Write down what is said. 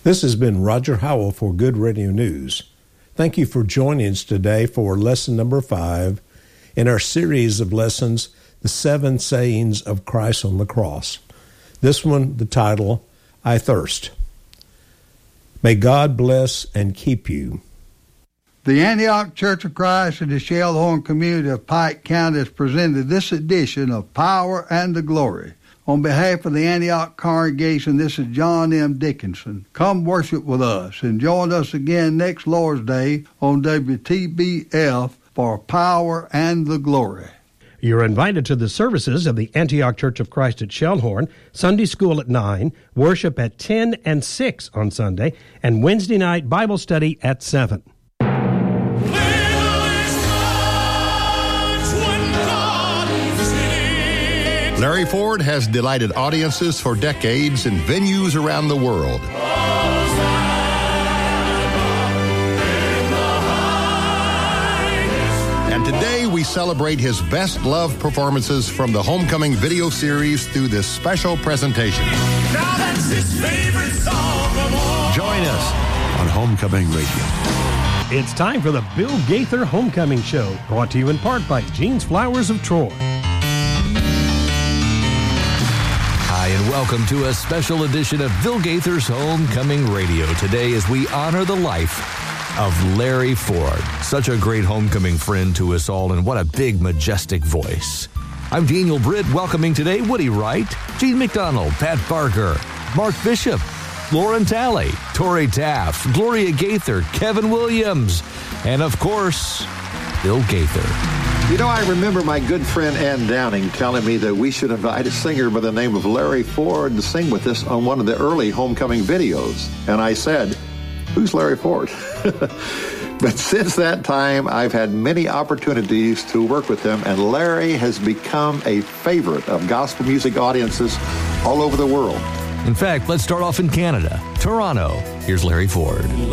This has been Roger Howell for Good Radio News. Thank you for joining us today for lesson number 5 in our series of lessons, The 7 Sayings of Christ on the Cross. This one, the title, I Thirst. May God bless and keep you. The Antioch Church of Christ in the Shellhorn community of Pike County has presented this edition of Power and the Glory. On behalf of the Antioch congregation, this is John M. Dickinson. Come worship with us and join us again next Lord's Day on WTBF for Power and the Glory. You're invited to the services of the Antioch Church of Christ at Shellhorn, Sunday school at 9, worship at 10 and 6 on Sunday, and Wednesday night Bible study at 7. Larry Ford has delighted audiences for decades in venues around the world. And today we celebrate his best-loved performances from the Homecoming video series through this special presentation. Now that's his favorite song of all. Join us on Homecoming Radio. It's time for the Bill Gaither Homecoming Show, brought to you in part by Jean's Flowers of Troy. Hi, and welcome to a special edition of Bill Gaither's Homecoming Radio. Today, as we honor the life of Larry Ford, such a great homecoming friend to us all, and what a big, majestic voice. I'm Daniel Britt, welcoming today Woody Wright, Gene McDonald, Pat Barker, Mark Bishop, Lauren Talley, Tori Taft, Gloria Gaither, Kevin Williams, and of course, Bill Gaither. You know, I remember my good friend Ann Downing telling me that we should invite a singer by the name of Larry Ford to sing with us on one of the early homecoming videos. And I said, who's Larry Ford? But since that time, I've had many opportunities to work with him, and Larry has become a favorite of gospel music audiences all over the world. In fact, let's start off in Canada, Toronto. Here's Larry Ford.